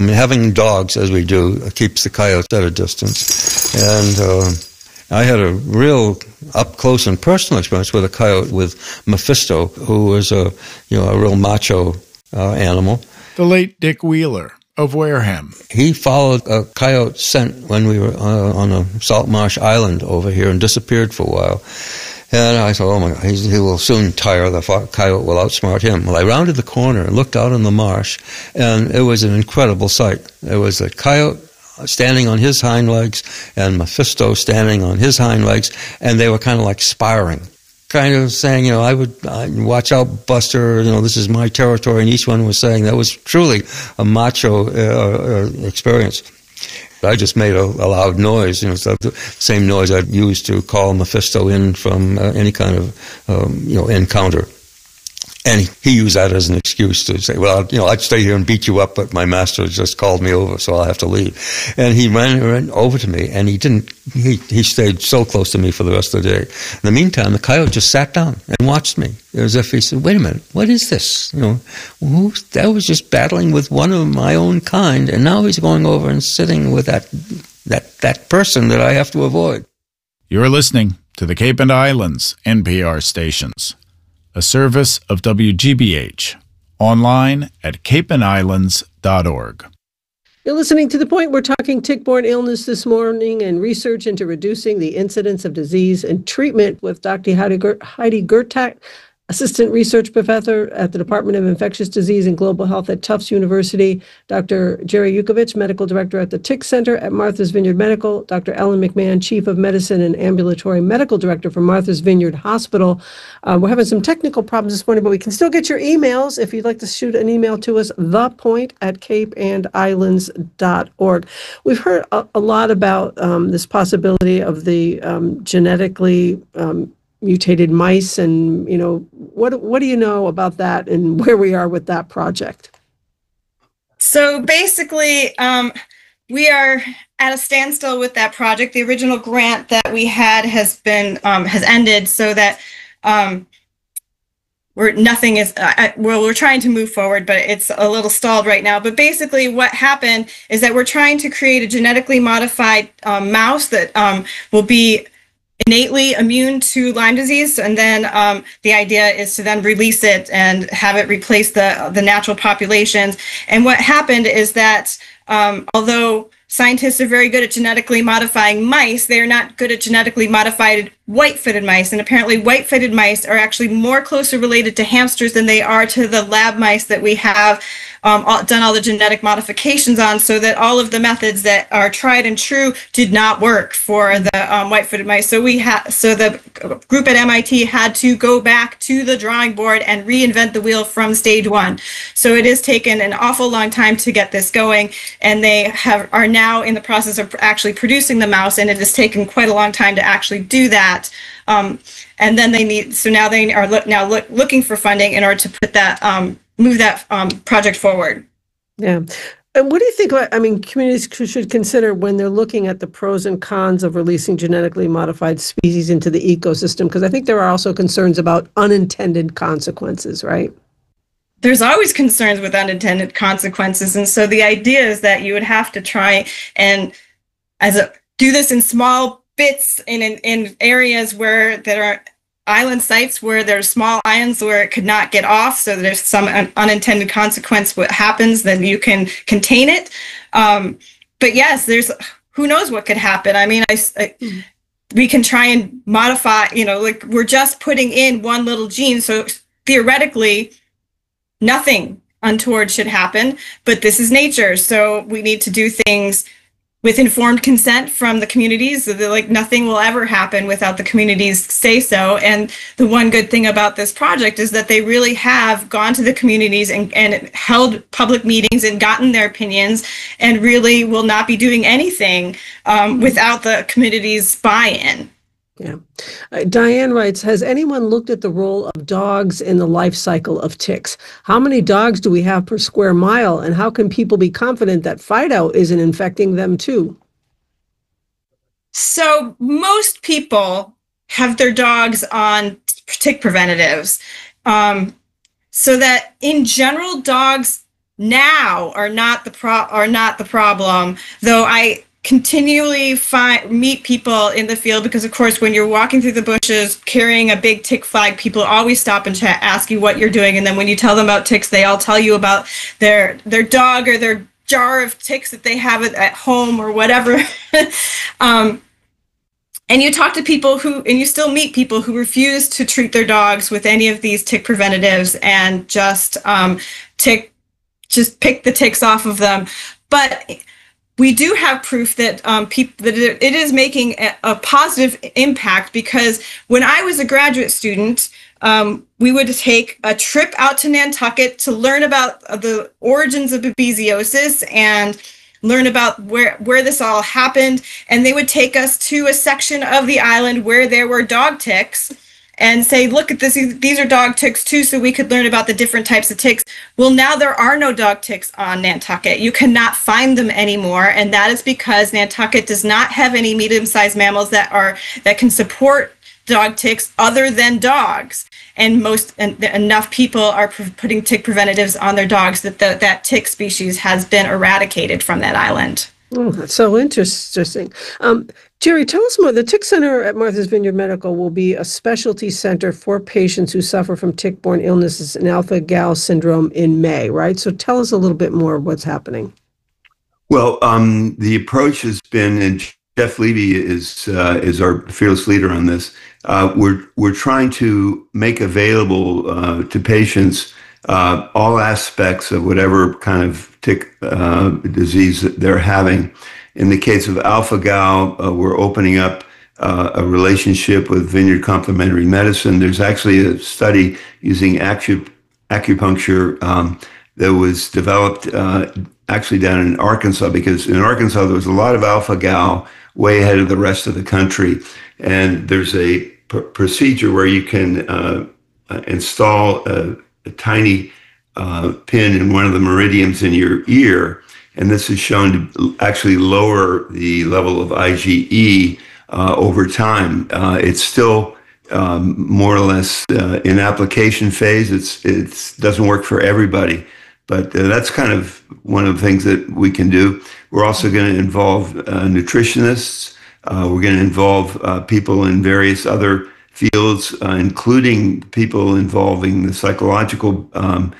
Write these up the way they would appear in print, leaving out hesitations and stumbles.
having dogs, as we do, keeps the coyotes at a distance. And I had a real up-close and personal experience with a coyote with Mephisto, who was a real macho animal. The late Dick Wheeler of Wareham. He followed a coyote scent when we were on a salt marsh island over here and disappeared for a while. And I thought, oh my God, he will soon tire. The coyote will outsmart him. Well, I rounded the corner and looked out in the marsh, and it was an incredible sight. It was a coyote standing on his hind legs and Mephisto standing on his hind legs, and they were kind of like sparring, kind of saying, I'd watch out, Buster, this is my territory, and each one was saying that was truly a macho experience. I just made a loud noise, so the same noise I'd use to call Mephisto in from any kind of, encounter. And he used that as an excuse to say, well, I'd stay here and beat you up, but my master just called me over, so I'll have to leave. And he ran over to me, and he stayed so close to me for the rest of the day. In the meantime, the coyote just sat down and watched me, as if he said, wait a minute, what is this? That was just battling with one of my own kind, and now he's going over and sitting with that person that I have to avoid. You're listening to the Cape and Islands NPR stations, a service of WGBH, online at capeandislands.org. You're listening to The Point. We're talking tick-borne illness this morning and research into reducing the incidence of disease and treatment with Dr. Heidi Gertak, Assistant Research Professor at the Department of Infectious Disease and Global Health at Tufts University, Dr. Jerry Yukovich, Medical Director at the Tick Center at Martha's Vineyard Medical, Dr. Ellen McMahon, Chief of Medicine and Ambulatory Medical Director for Martha's Vineyard Hospital. We're having some technical problems this morning, but we can still get your emails if you'd like to shoot an email to us, thepoint@capeandislands.org. We've heard a lot about this possibility of the genetically mutated mice, and what do you know about that and where we are with that project? So basically, we are at a standstill with that project. The original grant that we had has ended, so that we're trying to move forward, but it's a little stalled right now. But basically, what happened is that we're trying to create a genetically modified mouse that will be innately immune to Lyme disease, and then the idea is to then release it and have it replace the natural populations. And what happened is that although scientists are very good at genetically modifying mice, they are not good at genetically modified white-footed mice. And apparently white-footed mice are actually more closely related to hamsters than they are to the lab mice that we have done all the genetic modifications on, so that all of the methods that are tried and true did not work for the white-footed mice. So the group at MIT had to go back to the drawing board and reinvent the wheel from stage one. So it has taken an awful long time to get this going, and they are now in the process of actually producing the mouse, and it has taken quite a long time to actually do that. And then now they are looking for funding in order to put that move that project forward. Yeah. And what do you think communities should consider when they're looking at the pros and cons of releasing genetically modified species into the ecosystem? Because I think there are also concerns about unintended consequences, right? There's always concerns with unintended consequences. And so the idea is that you would have to try and do this in small bits in areas where there are island sites where there's small islands where it could not get off, so there's some unintended consequence what happens, then you can contain it. But yes, who knows what could happen. We can try and modify, we're just putting in one little gene, so theoretically nothing untoward should happen, but this is nature, so we need to do things with informed consent from the communities. So nothing will ever happen without the communities say so. And the one good thing about this project is that they really have gone to the communities and held public meetings and gotten their opinions, and really will not be doing anything without the community's buy-in. Yeah. Diane writes, has anyone looked at the role of dogs in the life cycle of ticks? How many dogs do we have per square mile, and how can people be confident that Fido isn't infecting them too? So most people have their dogs on tick preventatives. So that in general, dogs now are not the problem, though I continually meet people in the field, because of course when you're walking through the bushes carrying a big tick flag, people always stop and ask you what you're doing, and then when you tell them about ticks, they all tell you about their dog or their jar of ticks that they have at home or whatever. And you talk to people and you still meet people who refuse to treat their dogs with any of these tick preventatives and just pick the ticks off of them. But we do have proof that that it is making a positive impact, because when I was a graduate student, we would take a trip out to Nantucket to learn about the origins of babesiosis and learn about where this all happened. And they would take us to a section of the island where there were dog ticks and say, look at this, these are dog ticks too, so we could learn about the different types of ticks. Well, now there are no dog ticks on Nantucket. You cannot find them anymore, and that is because Nantucket does not have any medium-sized mammals that can support dog ticks other than dogs. And enough people are putting tick preventatives on their dogs that tick species has been eradicated from that island. Oh, that's so interesting. Jerry, tell us more. The Tick Center at Martha's Vineyard Medical will be a specialty center for patients who suffer from tick-borne illnesses and alpha-gal syndrome in May, right? So tell us a little bit more of what's happening. Well, the approach has been, and Jeff Levy is our fearless leader on this. We're trying to make available to patients all aspects of whatever kind of tick disease that they're having. In the case of alpha-gal, we're opening up a relationship with Vineyard Complementary Medicine. There's actually a study using acupuncture that was developed actually down in Arkansas, because in Arkansas there was a lot of alpha-gal way ahead of the rest of the country. And there's a procedure where you can install a tiny pin in one of the meridians in your ear, and this is shown to actually lower the level of IgE over time. It's still more or less in application phase. It doesn't work for everybody, but that's kind of one of the things that we can do. We're also going to involve nutritionists. We're going to involve people in various other fields, including people involving the psychological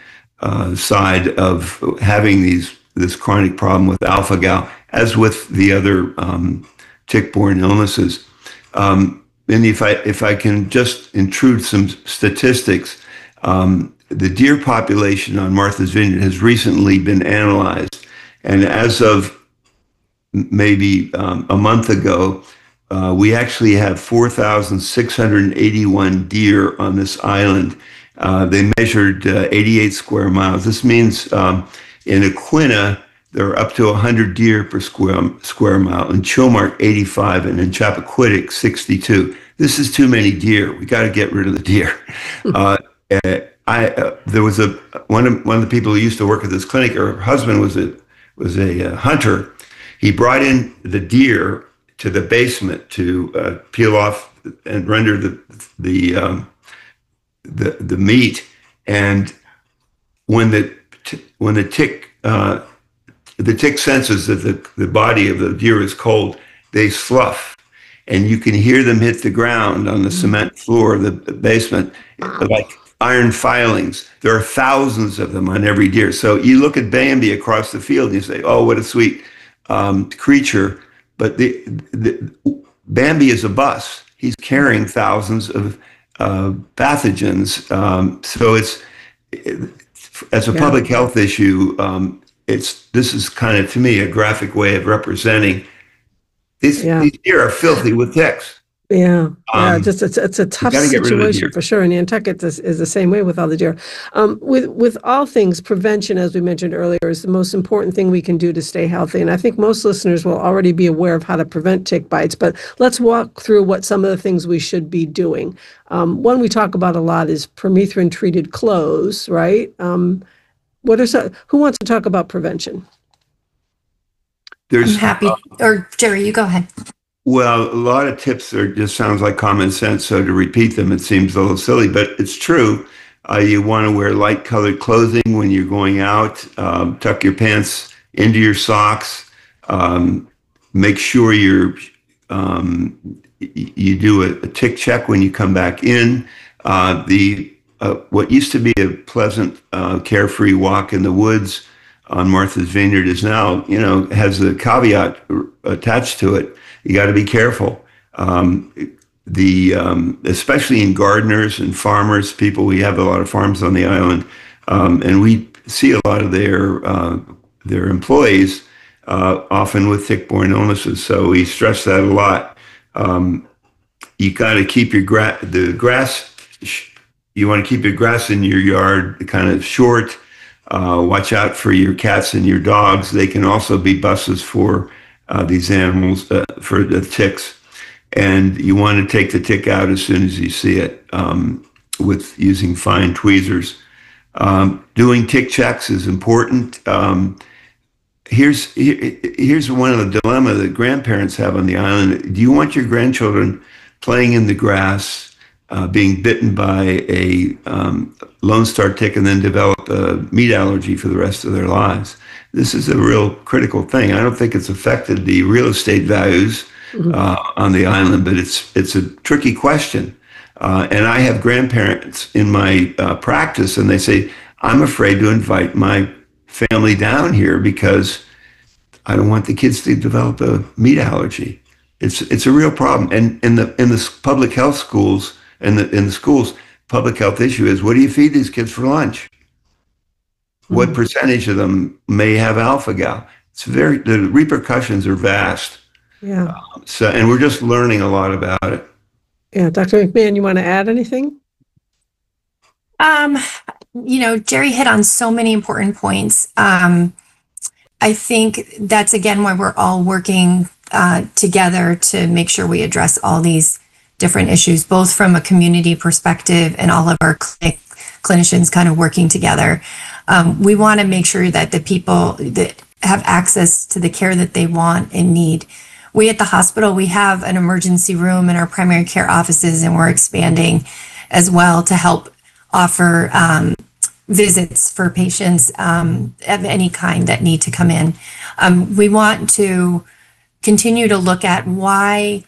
side of having this chronic problem with alpha-gal, as with the other tick-borne illnesses. And if I can just intrude some statistics, the deer population on Martha's Vineyard has recently been analyzed, and as of maybe a month ago, we actually have 4,681 deer on this island. They measured 88 square miles. This means in Aquinnah, there are up to 100 deer per square mile. In Chilmark, 85, and in Chappaquiddick, 62. This is too many deer. We got to get rid of the deer. There was one of the people who used to work at this clinic. Her husband was a hunter. He brought in the deer to the basement to peel off and render the meat. And when the tick senses that the body of the deer is cold, they slough, and you can hear them hit the ground on the cement floor of the basement, like iron filings. There are thousands of them on every deer. So you look at Bambi across the field and you say, oh, what a sweet creature. But the Bambi is a bus. He's carrying thousands of pathogens. So as a public health issue, this is kind of, to me, a graphic way of representing these deer are filthy with ticks. Just it's a tough situation for sure. And Nantucket is the same way with all the deer. With all things, prevention, as we mentioned earlier, is the most important thing we can do to stay healthy. And I think most listeners will already be aware of how to prevent tick bites, but let's walk through what some of the things we should be doing. One we talk about a lot is permethrin-treated clothes, right? Who wants to talk about prevention? I'm happy. Or Jerry, you go ahead. Well, a lot of tips just sounds like common sense. So to repeat them, it seems a little silly, but it's true. You want to wear light colored clothing when you're going out. Tuck your pants into your socks. Make sure you do a tick check when you come back in. What used to be a pleasant, carefree walk in the woods on Martha's Vineyard is now, has a caveat attached to it. You got to be careful. Especially in gardeners and farmers, we have a lot of farms on the island, and we see a lot of their employees often with tick-borne illnesses. So we stress that a lot. You got to keep your grass. You want to keep your grass in your yard kind of short. Watch out for your cats and your dogs. They can also be buses for these animals, for the ticks. And you want to take the tick out as soon as you see it with using fine tweezers. Doing tick checks is important. Here's one of the dilemma that grandparents have on the island. Do you want your grandchildren playing in the grass, being bitten by a Lone Star tick and then develop a meat allergy for the rest of their lives? This is a real critical thing. I don't think it's affected the real estate values on the island, but it's a tricky question. And I have grandparents in my practice, and they say, I'm afraid to invite my family down here because I don't want the kids to develop a meat allergy. It's a real problem. And in the public health schools, in the schools, public health issue is, what do you feed these kids for lunch? What percentage of them may have alpha-gal? The repercussions are vast. Yeah. And we're just learning a lot about it. Yeah. Dr. McMahon, you want to add anything? Jerry hit on so many important points. I think that's, again, why we're all working together to make sure we address all these different issues, both from a community perspective and all of our clinicians kind of working together. We want to make sure that the people that have access to the care that they want and need. We at the hospital, we have an emergency room in our primary care offices, and we're expanding as well to help offer visits for patients of any kind that need to come in. We want to continue to look at why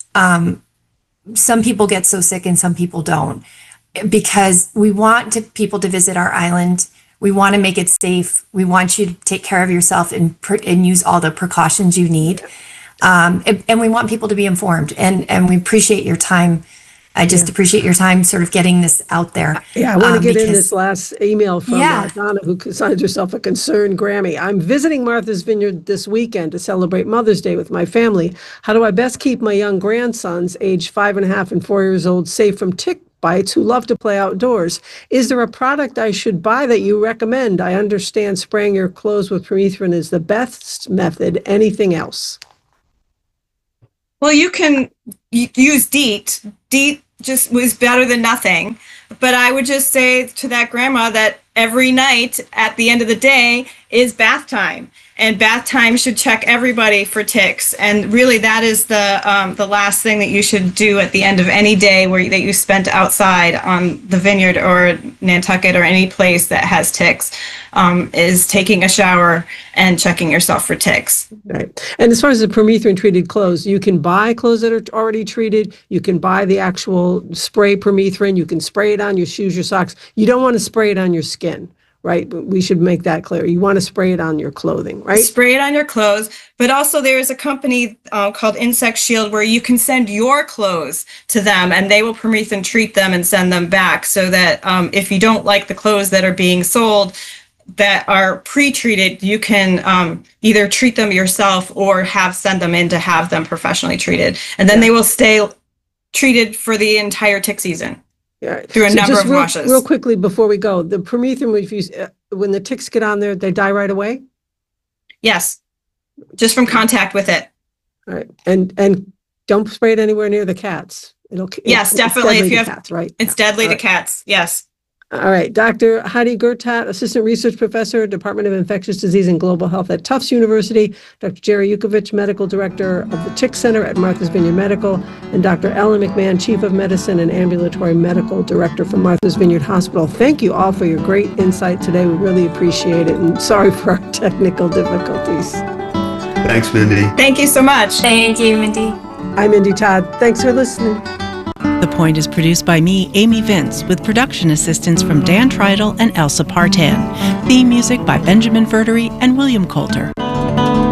some people get so sick and some people don't, because we want people to visit our island. We want to make it safe. We want you to take care of yourself and use all the precautions you need. And we want people to be informed, and we appreciate your time. I just appreciate your time sort of getting this out there. Yeah, I want to get in this last email from Donna, who considers herself a concerned Grammy. I'm visiting Martha's Vineyard this weekend to celebrate Mother's Day with my family. How do I best keep my young grandsons, aged 5.5 and 4 years old, safe from tick bites who love to play outdoors? Is there a product I should buy that you recommend? I understand spraying your clothes with permethrin is the best method. Anything else? Well, you can use DEET. DEET just was better than nothing. But I would just say to that grandma that every night at the end of the day is bath time. And bath time should check everybody for ticks. And really that is the last thing that you should do at the end of any day that you spent outside on the vineyard or Nantucket or any place that has ticks, is taking a shower and checking yourself for ticks. Right. And as far as the permethrin treated clothes, you can buy clothes that are already treated. You can buy the actual spray permethrin. You can spray it on your shoes, your socks. You don't want to spray it on your skin. Right. We should make that clear. You want to spray it on your clothing, right? Spray it on your clothes. But also there is a company called Insect Shield where you can send your clothes to them and they will permethrin treat them and send them back, so that if you don't like the clothes that are being sold that are pre-treated, you can either treat them yourself or send them in to have them professionally treated. And then they will stay treated for the entire tick season. Yeah. Through a number of washes. Real quickly before we go, the permethrin, when the ticks get on there, they die right away? Yes, just from contact with it. All right, and don't spray it anywhere near the cats. Yes, definitely. If you have cats, right? It's deadly to cats. Yes. All right, Dr. Heidi Gertat, Assistant Research Professor, Department of Infectious Disease and Global Health at Tufts University, Dr. Jerry Yukovich, Medical Director of the Tick Center at Martha's Vineyard Medical, and Dr. Ellen McMahon, Chief of Medicine and Ambulatory Medical Director for Martha's Vineyard Hospital. Thank you all for your great insight today. We really appreciate it, and sorry for our technical difficulties. Thanks, Mindy. Thank you so much. Thank you, Mindy. I'm Mindy Todd. Thanks for listening. The Point is produced by me, Amy Vince, with production assistance from Dan Treidel and Elsa Partan. Theme music by Benjamin Verdery and William Coulter.